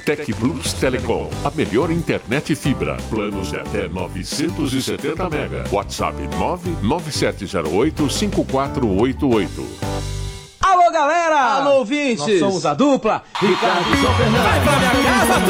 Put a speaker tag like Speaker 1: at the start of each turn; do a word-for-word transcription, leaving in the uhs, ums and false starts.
Speaker 1: Tec Plus Telecom, a melhor internet fibra. Planos de até novecentos e setenta mega. WhatsApp nove nove sete zero oito cinco quatro oito oito.
Speaker 2: Alô, galera!
Speaker 3: Alô, ouvintes!
Speaker 2: Nós somos a dupla Ricardo e João Fernando.
Speaker 3: Vai pra minha casa,